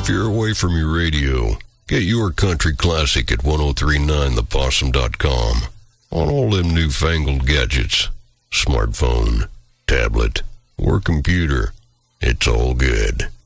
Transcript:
If you're away from your radio, get your country classic at 1039thepossum.com on all them newfangled gadgets, smartphone, tablet, or computer. It's all good.